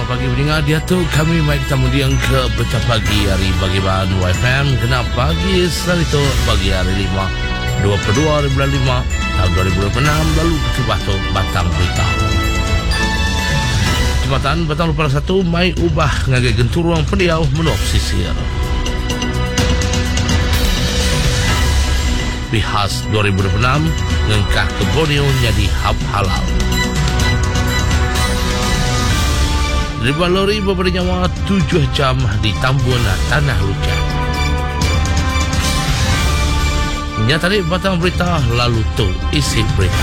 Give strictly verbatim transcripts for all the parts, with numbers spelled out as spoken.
pagi pendengar dia tu kami mai kita mendiang ke berita pagi hari bagi bahan Y F M kena pagi selalu itu pagi hari lima dua puluh dua hari bulan lima tahun dua ribu dua puluh enam lalu ketubah tu batang berita Jumatan batang lupa satu mai ubah ngagai genturuang pendiau menop sisir Bihas dua ribu dua puluh enam ngengkah ke Borneo jadi hab halal Ribuan lori berbeda nyawa tujuh jam di Tambun Tanah Lucat. Nyata di batang berita lalu tu isi berita.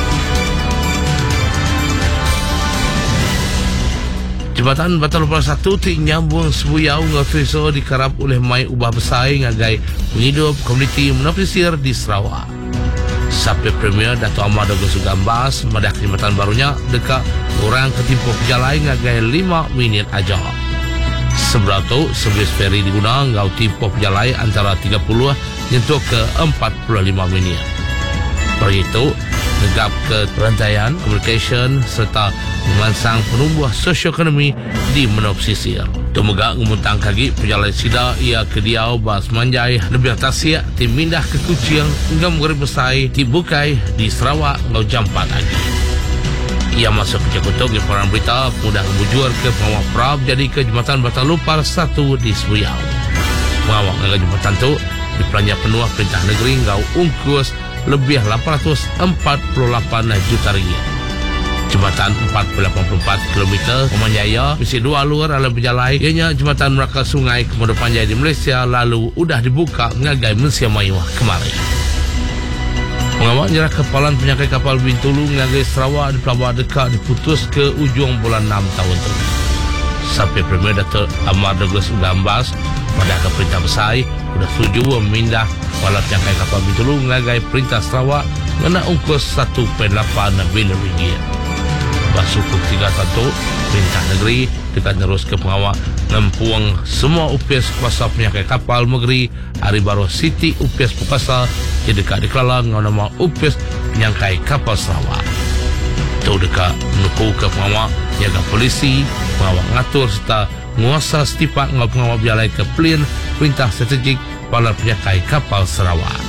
Jembatan Batang Lupa satu ti nyambung sebuyau ngafiso dikarap oleh mai ubah besai ngagai menghidup komuniti menoplisir di Sarawak. Sampai Premier Dato' Ahmad Agus Gambas madah jembatan barunya dekat orang ketimpuh pejalai ngagai lima minit aja. Sebelah tu servis feri diguna ngau timpuh pejalai antara tiga puluh nyentuh ke empat puluh lima minit. Bagi itu negap ke rantaian communication serta memansang penumbuh sosioekonomi di menop sisir. Tumegak ngumuntang kaki pejalan sida ia ke diau bas manjai lebih tasya tim mindah ke Kuching hingga menggeri besai dibukai di Sarawak ngau jampat lagi. Ia masuk ke Jakutuk di peran berita mudah membujur ke pengawal Prab jadi ke jembatan Batang Lupar satu di Sebuyau. Pengawal ngagai jembatan tu dipelanja penuh perintah negeri ngau ungkus lebih lapan ratus empat puluh lapan juta ringgit. Jembatan empat ratus lapan puluh empat kilometer Pemanjaya misi dua alur ala berjalai ianya jembatan Melaka Sungai Komodo Panjai di Malaysia lalu udah dibuka ngagai Malaysia Mayuah kemarin. Pengawal jarak kepalan penyakit kapal Bintulu ngagai Sarawak di Pelabuhan dekat diputus ke ujung bulan enam tahun tu. Sampai Premier Dato' Ahmad Douglas Gambas pada ke perintah besar sudah setuju memindah kepala penyakit kapal Bintulu ngagai perintah Sarawak kena ungkus satu perpuluhan lapan bilion ringgit. Basukuk tiga satu perintah negeri dekat terus ke pengawal mempuang semua U P S kuasa penyakit kapal negeri hari baru Siti U P S Pukasa jadi dekat dikelala dengan nama U P S penyangkai kapal Sarawak. Itu dekat menupu ke pengawal jaga polisi, pengawal ngatur serta menguasa setipak dengan pengawal bialai ke pelin perintah strategik pada penyangkai kapal Sarawak.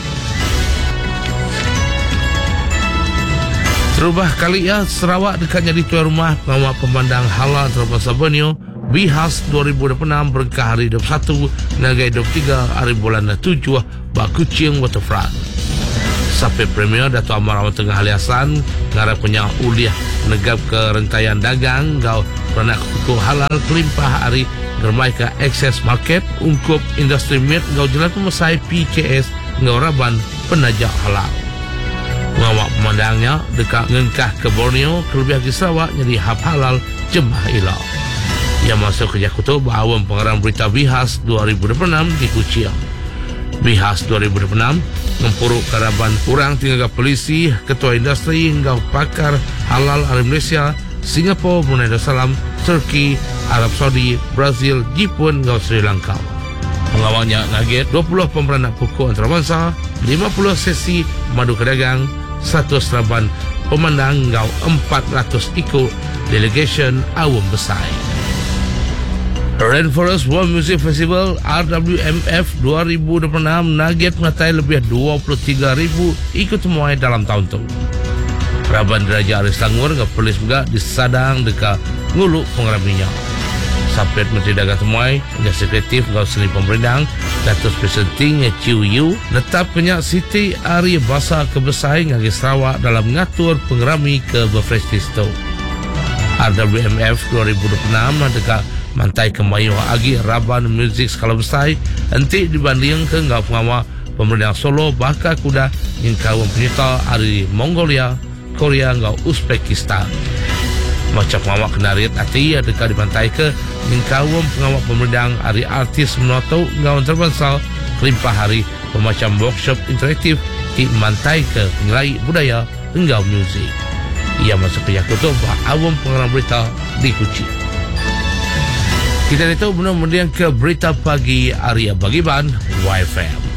Terubah kali ya Sarawak dekat jadi tuan rumah pengawal pemandang halal terbesar Borneo Bihas dua ribu dua puluh enam berkah hari dua puluh satu nagai dua puluh tiga hari bulan tujuh bak Kuching Waterfront. Sampai Premier Dato' Amar Ahmad Tengah Aliasan ngarap punya uliah negap ke rentaian dagang gau peranak hukum halal kelimpah hari germai ke access market ungkup industri meat gau jelas pemesai P K S ngau raban penajak halal. Pengawal pemandangnya dekat ngengkah ke Borneo kelebih ke Sarawak jadi hab halal jemaah ilah. Ia masuk ke Jakutuk bahawa pengarang berita Bihas dua ribu dua puluh enam di Kuching. Bihas dua ribu dua puluh enam mempuruk karaban kurang tinggal polisi, ketua industri hingga pakar halal dari Malaysia, Singapura, Brunei Darussalam, Turki, Arab Saudi, Brazil, Jepun hingga Sri Lanka. Pengawalnya ngaget dua puluh pemberanak pokok antarabangsa, lima puluh sesi madu kedagang, satu seraban pemandang hingga empat ratus ikut delegation awam besar. Rainforest World Music Festival R W M F dua ribu dua puluh enam naget mengatai lebih dua puluh tiga ribu ikut temuai dalam tahun itu. Raban Diraja Aris Langur ke polis juga disadang dekat nguluk pengeraminya. Sampai Menteri Dagang temuai, Penjaga Sekretif Gau Seni Pemerintah, Datuk Presenting Ciu Yu, netap penyak Siti Ari Basa kebesaing ngagi Sarawak dalam mengatur pengerami ke Befrestisto. R W M F dua ribu dua puluh enam dekat Mantai Kemayu Agi Raban Muzik skala besar nanti dibanding ke ngau pengawal pemerintah Solo bakal kuda yang kawan penyita dari Mongolia, Korea ngau Uzbekistan. Macam pengawal kenarit hati dekat dibantai ke yang kawan pengawal pemerintah dari artis menoto ngau terbangsa kelimpah hari pemacam workshop interaktif di Mantai ke penilai budaya engau muzik. Ia masuk ke Jakutuk awam pengarang berita di Kuching. Kita itu benar mendiang ke berita pagi Arya Bagiban Y F M.